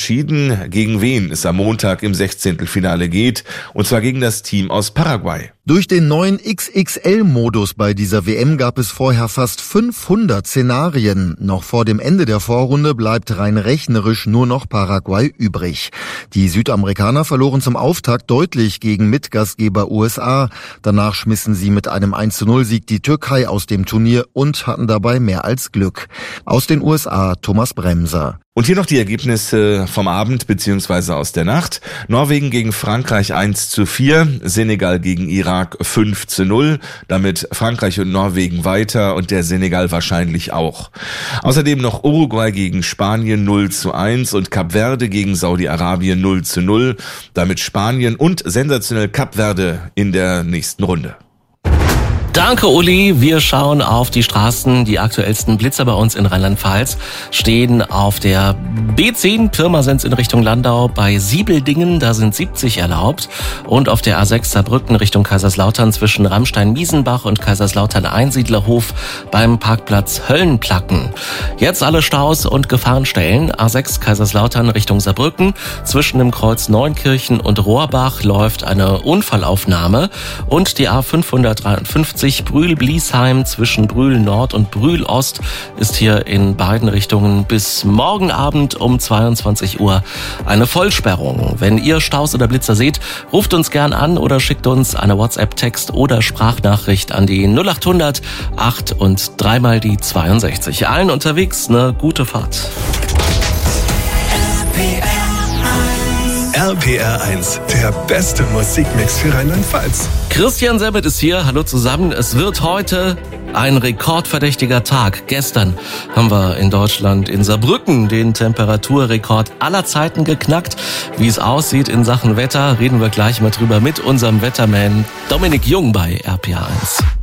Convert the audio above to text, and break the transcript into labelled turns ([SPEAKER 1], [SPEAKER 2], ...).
[SPEAKER 1] entschieden, gegen wen es am Montag im 16. geht, und zwar gegen das Team aus Paraguay.
[SPEAKER 2] Durch den neuen XXL-Modus bei dieser WM gab es vorher fast 500 Szenarien. Noch vor dem Ende der Vorrunde bleibt rein rechnerisch nur noch Paraguay übrig. Die Südamerikaner verloren zum Auftakt deutlich gegen Mitgastgeber USA. Danach schmissen sie mit einem 1:0-Sieg die Türkei aus dem Turnier und hatten dabei mehr als Glück. Aus den USA Thomas Bremser.
[SPEAKER 1] Und hier noch die Ergebnisse vom Abend bzw. aus der Nacht. Norwegen gegen Frankreich 1:4, Senegal gegen Irak 5:0, damit Frankreich und Norwegen weiter und der Senegal wahrscheinlich auch. Außerdem noch Uruguay gegen Spanien 0:1 und Kap Verde gegen Saudi-Arabien 0:0, damit Spanien und sensationell Kap Verde in der nächsten Runde.
[SPEAKER 3] Danke, Uli. Wir schauen auf die Straßen. Die aktuellsten Blitzer bei uns in Rheinland-Pfalz stehen auf der B10 Pirmasens in Richtung Landau bei Siebeldingen. Da sind 70 erlaubt. Und auf der A6 Saarbrücken Richtung Kaiserslautern zwischen Ramstein-Miesenbach und Kaiserslautern-Einsiedlerhof beim Parkplatz Höllenplacken. Jetzt alle Staus und Gefahrenstellen. A6 Kaiserslautern Richtung Saarbrücken. Zwischen dem Kreuz Neunkirchen und Rohrbach läuft eine Unfallaufnahme. Und die A553 Brühl-Bliesheim zwischen Brühl Nord und Brühl Ost ist hier in beiden Richtungen bis morgen Abend um 22 Uhr eine Vollsperrung. Wenn ihr Staus oder Blitzer seht, ruft uns gern an oder schickt uns eine WhatsApp-Text oder Sprachnachricht an die 0800 8 und 3 mal die 62. Allen unterwegs eine gute Fahrt.
[SPEAKER 4] RPR 1, der beste Musikmix für Rheinland-Pfalz.
[SPEAKER 3] Christian Sebet ist hier. Hallo zusammen. Es wird heute ein rekordverdächtiger Tag. Gestern haben wir in Deutschland in Saarbrücken den Temperaturrekord aller Zeiten geknackt. Wie es aussieht in Sachen Wetter, reden wir gleich mal drüber mit unserem Wetterman Dominik Jung bei RPR 1.